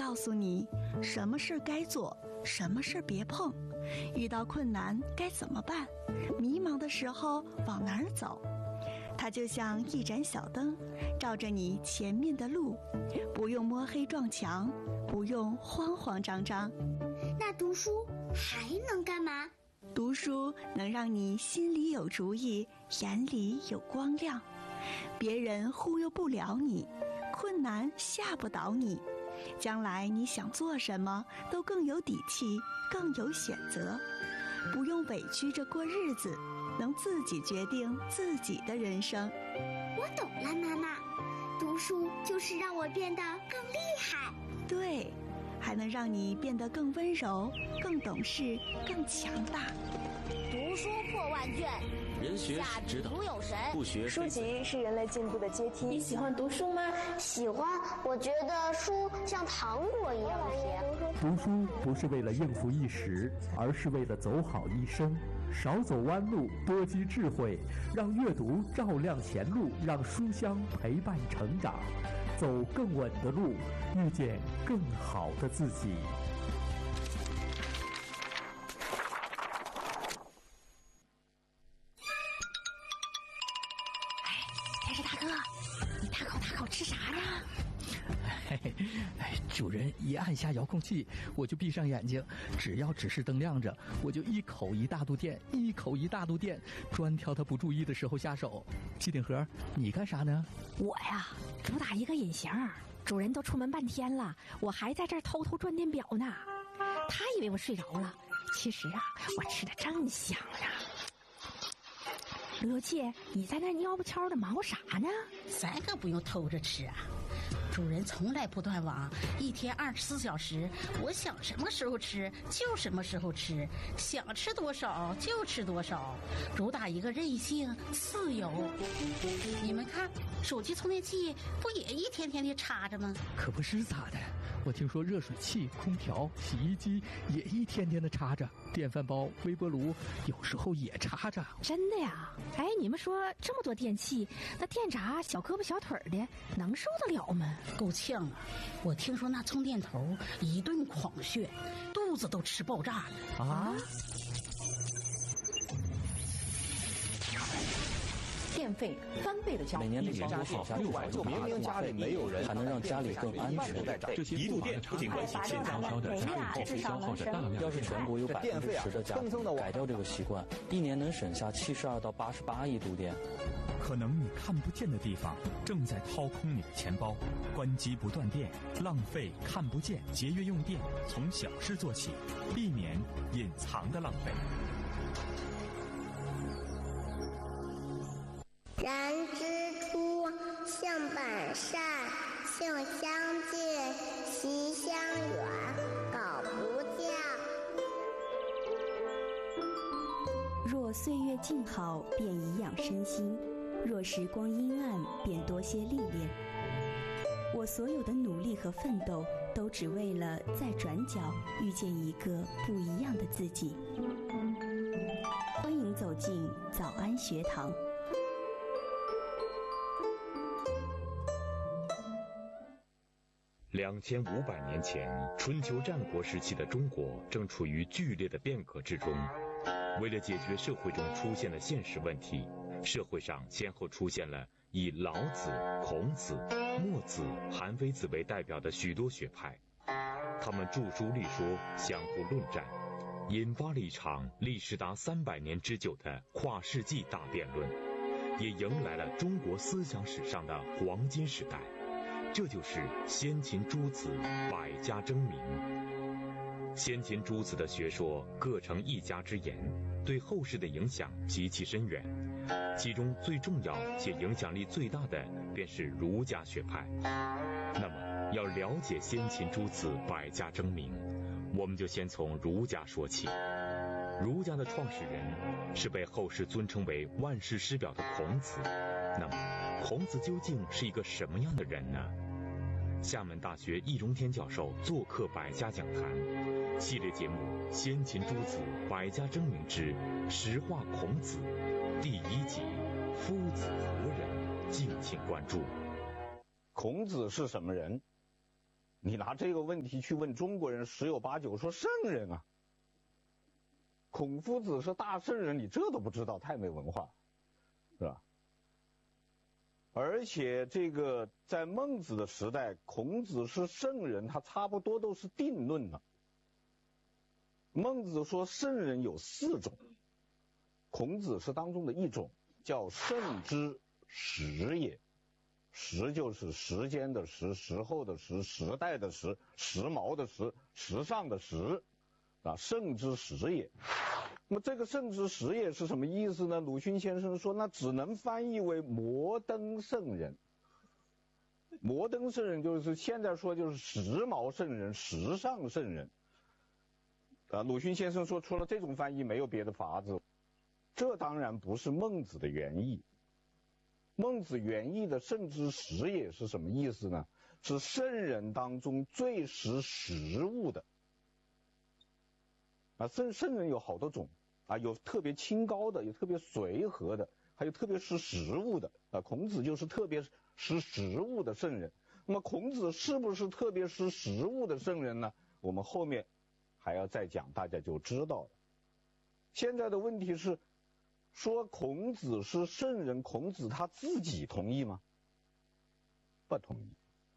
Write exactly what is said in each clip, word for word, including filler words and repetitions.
告诉你什么事该做，什么事别碰，遇到困难该怎么办，迷茫的时候往哪儿走。它就像一盏小灯，照着你前面的路，不用摸黑撞墙，不用慌慌张张。 那读书还能干嘛？ 读书能让你心里有主意，眼里有光亮，别人忽悠不了你，困难吓不倒你，将来你想做什么都更有底气，更有选择，不用委屈着过日子，能自己决定自己的人生。 我懂了，妈妈，读书就是让我变得更厉害。 对，还能让你变得更温柔，更懂事，更强大。 读书破万卷， 人学是指导， 有神， 不学书籍是人类进步的阶梯。 你喜欢读书吗？ 喜欢，我觉得书像糖果一样甜。 读书不是为了应付一时，而是为了走好一生。少走弯路，多积智慧，让阅读照亮前路，让书香陪伴成长，走更稳的路，遇见更好的自己。 吃啥呢？嘿嘿，哎，主人一按下遥控器，我就闭上眼睛，只要指示灯亮着，我就一口一大肚电，一口一大肚电，专挑他不注意的时候下手。机顶盒，你干啥呢？ 我呀，主打一个隐形，主人都出门半天了，我还在这儿偷偷转电表呢。他以为我睡着了，其实啊，我吃的正香呢。罗姐，你在那蔫不悄的忙活啥呢？ 咱可不用偷着吃啊，主人从来不断网，一天二十四小时，我想什么时候吃就什么时候吃，想吃多少就吃多少，主打一个任性自由。你们看，手机充电器不也一天天的插着吗？ 可不是咋的，我听说热水器、空调、洗衣机也一天天的插着，电饭煲、微波炉有时候也插着。 真的呀？哎，你们说这么多电器，那电闸小胳膊小腿的能受得了吗？ 够呛啊！我听说那充电头一顿狂炫，肚子都吃爆炸了啊！ 电费翻倍的交易， 每年的房租好下六百就明明家里没有人，还能让家里更安全。 这些一度电不仅关系现在烧的家里耗费消耗着大量。 要是全国有百分之十的家庭改掉这个习惯，一年能省下七十二到八十八亿度电。 可能你看不见的地方正在掏空你的钱包。关机不断电，浪费看不见，节约用电，从小事做起，避免隐藏的浪费。 人之初，性本善，性相近，习相远，苟不教。 若岁月静好，便颐养身心；若时光阴暗，便多些历练。我所有的努力和奋斗，都只为了在转角遇见一个不一样的自己。欢迎走进早安学堂。 两千五百年前，春秋战国时期的中国正处于剧烈的变革之中。为了解决社会中出现的现实问题，社会上先后出现了以老子、孔子、墨子、韩非子为代表的许多学派，他们著书立说，相互论战，引发了一场历时达三百年之久的跨世纪大辩论，也迎来了中国思想史上的黄金时代。这就是先秦诸子百家争鸣。先秦诸子的学说各成一家之言，对后世的影响极其深远。其中最重要且影响力最大的便是儒家学派。那么要了解先秦诸子百家争鸣，我们就先从儒家说起。儒家的创始人是被后世尊称为万世师表的孔子。那么孔子究竟是一个什么样的人呢？厦门大学易中天教授做客百家讲坛系列节目《先秦诸子百家争鸣之实话孔子》第一集《夫子何人》，敬请关注。 孔子是什么人？ 你拿这个问题去问中国人，十有八九说圣人啊。孔夫子是大圣人，你这都不知道，太没文化，是吧？而且这个在孟子的时代，孔子是圣人，他差不多都是定论了。孟子说圣人有四种，孔子是当中的一种，叫圣之时也。时就是时间的时，时候的时，时代的时，时髦的时，时尚的时，啊，圣之时也。那么这个圣之时也是什么意思呢？鲁迅先生说，那只能翻译为摩登圣人。摩登圣人就是现在说就是时髦圣人、时尚圣人。啊，鲁迅先生说，除了这种翻译没有别的法子。这当然不是孟子的原意。孟子原意的圣之时也是什么意思呢？是圣人当中最识时务的。啊，圣圣人有好多种啊，有特别清高的，有特别随和的，还有特别识时务的。啊，孔子就是特别识时务的圣人。那么孔子是不是特别识时务的圣人呢？我们后面还要再讲，大家就知道了。现在的问题是，说孔子是圣人，孔子他自己同意吗？不同意。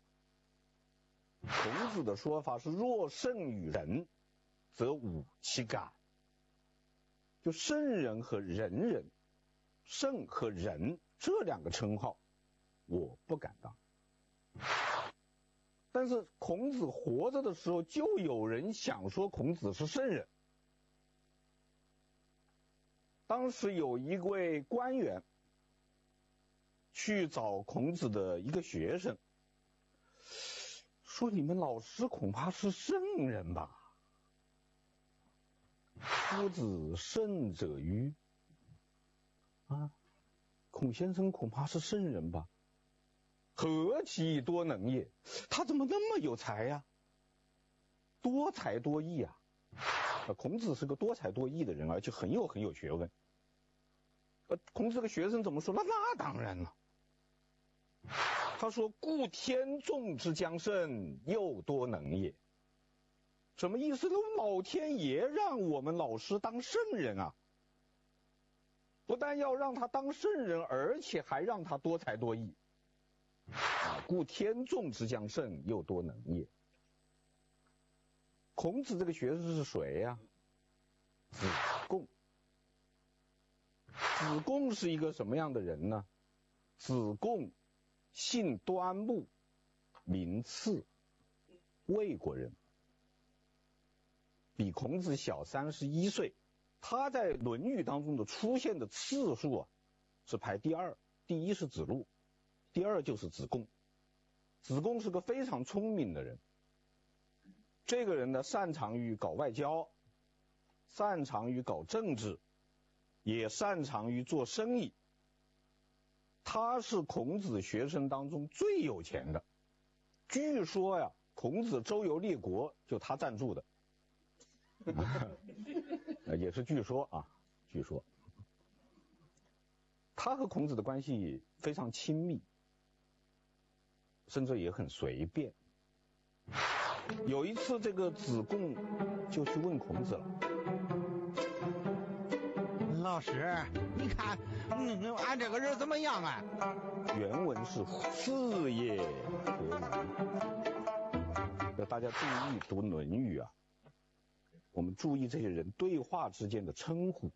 孔子的说法是，若圣与人，则吾其感。就圣人和仁人，圣和仁这两个称号，我不敢当。但是孔子活着的时候，就有人想说孔子是圣人。当时有一位官员去找孔子的一个学生，说：“你们老师恐怕是圣人吧？”夫子圣者于啊，孔先生恐怕是圣人吧？何其多能也！他怎么那么有才呀？多才多艺啊！孔子是个多才多艺的人，而且很有很有学问。呃，孔子这个学生怎么说？那那当然了。他说：“故天纵之将胜，又多能也。”什么意思呢？老天爷让我们老师当圣人啊！不但要让他当圣人，而且还让他多才多艺。啊，故天纵之将胜，又多能也。孔子这个学生是谁呀？子贡。子贡是一个什么样的人呢？子贡姓端木，名次，魏国人，比孔子小三十一岁。他在《论语》当中的出现的次数啊，是排第二，第一是子路，第二就是子贡。子贡是个非常聪明的人，这个人呢，擅长于搞外交，擅长于搞政治，也擅长于做生意。他是孔子学生当中最有钱的，据说呀，孔子周游列国就他赞助的，也是据说啊，据说。他和孔子的关系非常亲密，甚至也很随便。有一次，这个子贡就去问孔子了。 老师，你看，嗯，俺这个人怎么样啊？ 原文是次也何如？大家注意读《论语》啊，我们注意这些人对话之间的称呼。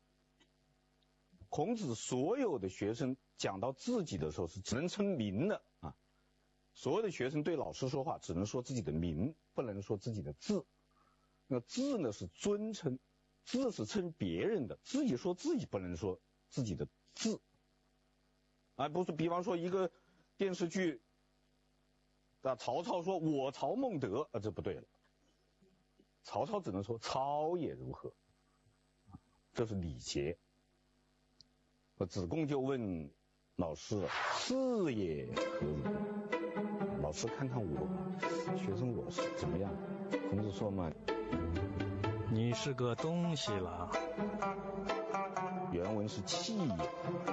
孔子所有的学生讲到自己的时候是只能称名的啊，所有的学生对老师说话只能说自己的名，不能说自己的字。那字呢是尊称，字是称别人的，自己说自己不能说自己的字。啊，不是，比方说一个电视剧，啊，曹操说我曹孟德，啊，这不对了。曹操只能说操也如何，这是礼节。子贡就问老师：“次也何如？”老师看看我，学生我是怎么样？孔子说嘛：“ 你是个东西了。” 原文是器也。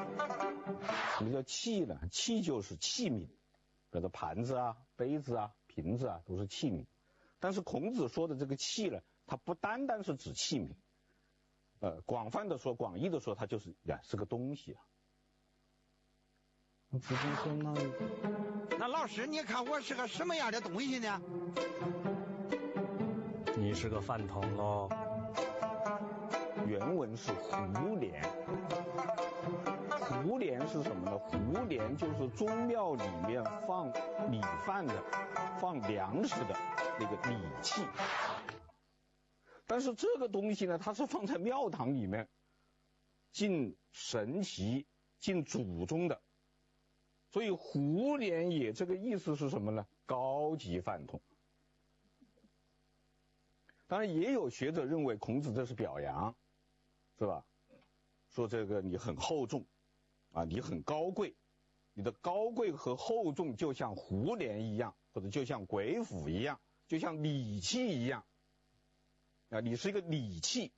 什么叫器呢？器就是器皿，比如说盘子啊、杯子啊、 瓶子啊，都是器皿。但是孔子说的这个器呢，它不单单是指器皿，呃，广泛的说，广义的说，它就是呀是个东西啊。子贡说那那老师，你看我是个什么样的东西呢？ 你是个饭桶喽。 原文是胡连。胡连是什么呢？胡连就是宗庙里面放米饭的、放粮食的那个礼器。但是这个东西呢，它是放在庙堂里面敬神祇、敬祖宗的。所以胡连也这个意思是什么呢？高级饭桶。当然也有学者认为孔子这是表扬，是吧？说这个你很厚重啊，你很高贵，你的高贵和厚重就像胡连一样，或者就像鬼斧一样，就像礼器一样啊，你是一个礼器。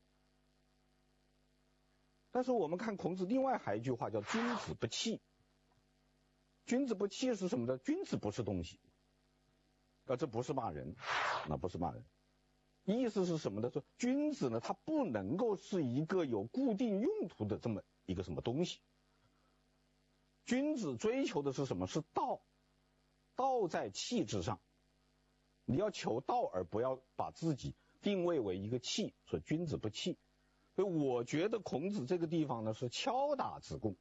但是我们看孔子另外还有一句话叫君子不器。君子不器是什么呢？君子不是东西啊，这不是骂人，那不是骂人。意思是什么呢？说君子呢，他不能够是一个有固定用途的这么一个什么东西。君子追求的是什么？是道，道在器之上。你要求道，而不要把自己定位为一个器，所以君子不器。所以我觉得孔子这个地方呢是敲打子贡。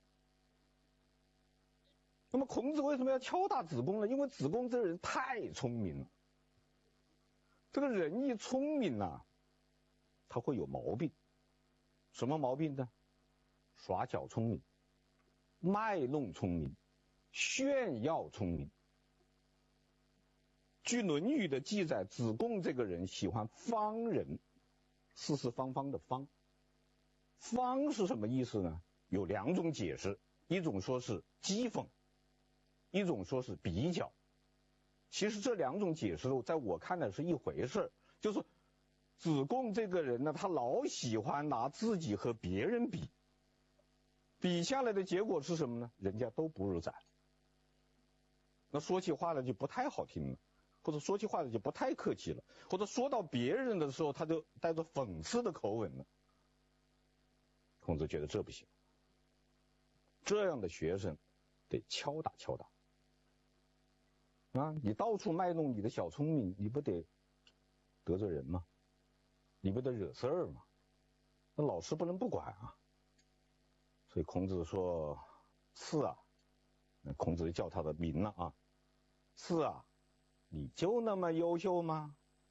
那么孔子为什么要敲打子贡呢？因为子贡这个人太聪明了。这个人一聪明啊，他会有毛病。什么毛病呢？耍小聪明，卖弄聪明，炫耀聪明。据《论语》的记载，子贡这个人喜欢方人，四四方方的方。方是什么意思呢？有两种解释，一种说是讥讽，一种说是比较。其实这两种解释在我看来是一回事，就是子贡这个人呢，他老喜欢拿自己和别人比，比下来的结果是什么呢？人家都不如咱。那说起话来就不太好听了，或者说起话来就不太客气了，或者说到别人的时候他就带着讽刺的口吻了。孔子觉得这不行，这样的学生得敲打敲打啊！你到处卖弄你的小聪明，你不得得罪人吗？你不得惹事儿吗？那老师不能不管啊！所以孔子说：“次啊，孔子就叫他的名了啊，次啊，你就那么优秀吗？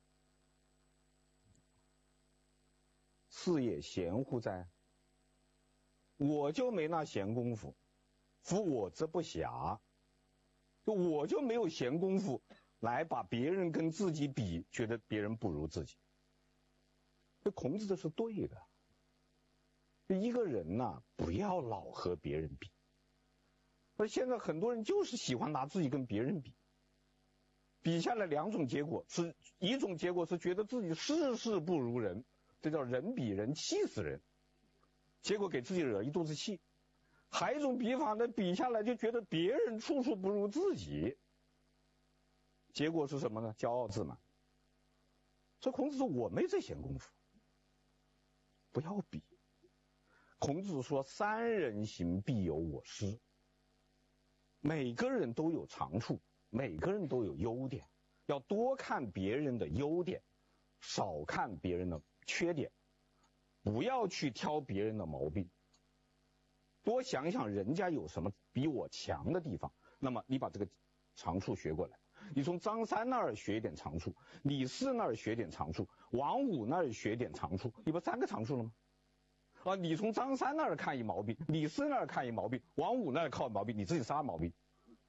次也贤乎哉？我就没那闲工夫，夫我则不暇。就我就没有闲工夫来把别人跟自己比，觉得别人不如自己。这孔子这是对的。一个人呐、啊，不要老和别人比。而现在很多人就是喜欢拿自己跟别人比，比下来两种结果，是一种结果是觉得自己事事不如人，这叫人比人气死人，结果给自己惹一肚子气。还有一种比法呢，比下来就觉得别人处处不如自己，结果是什么呢？骄傲自满。所以孔子说我没这闲工夫，不要比。孔子说三人行必有我师，每个人都有长处，每个人都有优点，要多看别人的优点，少看别人的缺点，不要去挑别人的毛病，多想想人家有什么比我强的地方，那么你把这个长处学过来。你从张三那儿学一点长处，李四那儿学点长处，王五那儿学点长处，你不三个长处了吗？啊，你从张三那儿看一毛病，李四那儿看一毛病，王五那儿看一毛病，你自己仨毛病。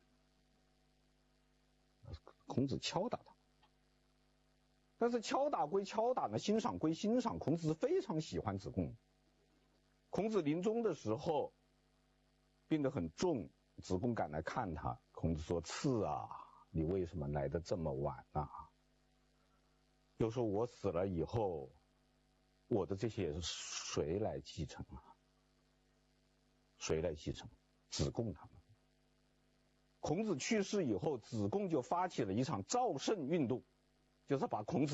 孔子敲打他，但是敲打归敲打呢，欣赏归欣赏，孔子是非常喜欢子贡。孔子临终的时候病得很重，子贡赶来看他，孔子说：“次啊，你为什么来得这么晚啊？”又说：“我死了以后，我的这些谁来继承啊？谁来继承？子贡他们。 孔子去世以后，子贡就发起了一场造圣运动，就是把孔子